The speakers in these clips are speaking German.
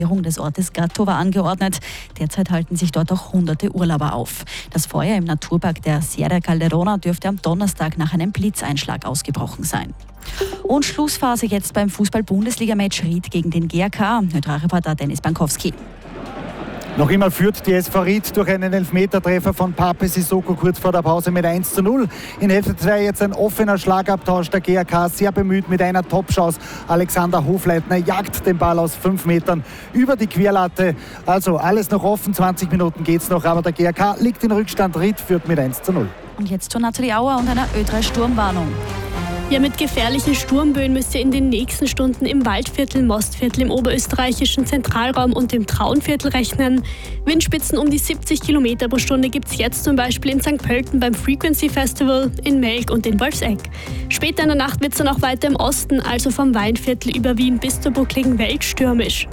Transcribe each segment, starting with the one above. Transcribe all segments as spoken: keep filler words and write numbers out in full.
des Ortes Gatto war angeordnet. Derzeit halten sich dort auch hunderte Urlauber auf. Das Feuer im Naturpark der Sierra Calderona dürfte am Donnerstag nach einem Blitzeinschlag ausgebrochen sein. Und Schlussphase jetzt beim Fußball-Bundesliga-Match Ried gegen den G A K. Neutralreporter Dennis Bankowski. Noch immer führt die S V Ried durch einen Elfmetertreffer von Pape Sissoko kurz vor der Pause mit eins zu null. In Hälfte zwei jetzt ein offener Schlagabtausch. Der G A K sehr bemüht mit einer Top-Chance. Alexander Hofleitner jagt den Ball aus fünf Metern über die Querlatte. Also alles noch offen, zwanzig Minuten geht's noch, aber der G A K liegt in Rückstand. Ried führt mit eins zu null. Und jetzt zur Nathalie Auer und einer Ö drei Sturmwarnung. Ja, mit gefährlichen Sturmböen müsst ihr in den nächsten Stunden im Waldviertel, Mostviertel, im oberösterreichischen Zentralraum und im Traunviertel rechnen. Windspitzen um die siebzig Kilometer pro Stunde gibt es jetzt zum Beispiel in Sankt Pölten beim Frequency Festival, in Melk und in Wolfsegg. Später in der Nacht wird es dann auch weiter im Osten, also vom Weinviertel über Wien bis zur buckligen Welt stürmisch.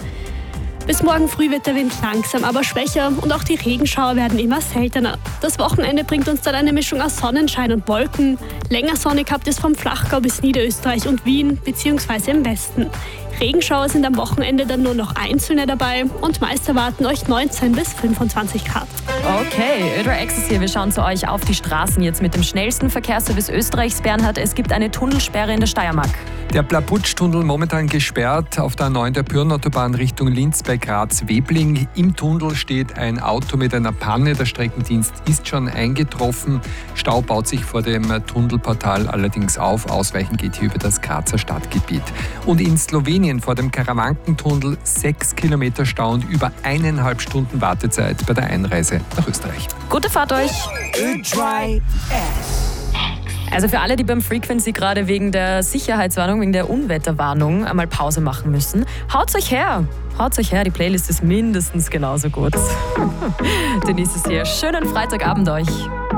Bis morgen früh wird der Wind langsam, aber schwächer und auch die Regenschauer werden immer seltener. Das Wochenende bringt uns dann eine Mischung aus Sonnenschein und Wolken. Länger sonnig habt es vom Flachgau bis Niederösterreich und Wien bzw. im Westen. Regenschauer sind am Wochenende dann nur noch einzelne dabei und meist erwarten euch neunzehn bis fünfundzwanzig Grad. Okay, Ö drei Access hier. Wir schauen zu euch auf die Straßen jetzt mit dem schnellsten Verkehrsservice Österreichs. Bernhard, es gibt eine Tunnelsperre in der Steiermark. Der Plaputsch-Tunnel momentan gesperrt auf der A neun der Pyrrenautobahn Richtung Linz bei Graz-Webling. Im Tunnel steht ein Auto mit einer Panne. Der Streckendienst ist schon eingetroffen. Stau baut sich vor dem Tunnelportal allerdings auf. Ausweichen geht hier über das Grazer Stadtgebiet. Und in Slowenien vor dem Karawankentunnel sechs Kilometer Stau und über eineinhalb Stunden Wartezeit bei der Einreise nach Österreich. Gute Fahrt euch! Ö drei S. Also für alle, die beim Frequency gerade wegen der Sicherheitswarnung, wegen der Unwetterwarnung einmal Pause machen müssen, haut's euch her! Haut's euch her, die Playlist ist mindestens genauso gut. Denise ist hier. Schönen Freitagabend euch!